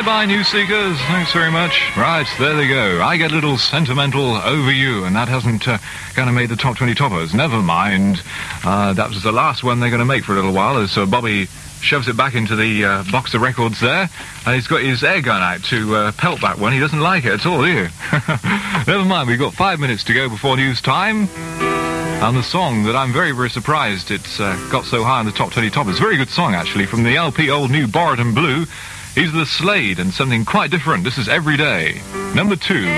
Goodbye, New Seekers. Thanks very much. Right, there they go. I Get a Little Sentimental Over You, and that hasn't kind of made the top 20 toppers. Never mind. That was the last one they're going to make for a little while, as Bobby shoves it back into the box of records there, and he's got his air gun out to pelt that one. He doesn't like it at all, do you? Never mind, we've got 5 minutes to go before news time. And the song that I'm very, very surprised it's got so high on the top 20 toppers. Very good song, actually, from the LP Old New Borrowed and Blue. He's the Slade, and something quite different. This is Every Day, number 2.